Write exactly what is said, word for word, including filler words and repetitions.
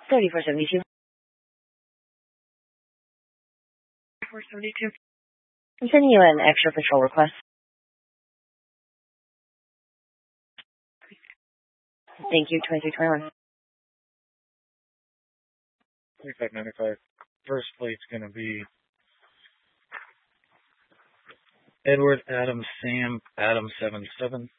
thirty-four seventy-two. four seventy-two. I'm sending you an extra patrol request. Thank you, twenty-three twenty-one. twenty-five ninety-five. First plate's going to be Edward Adam Sam Adam seven seven.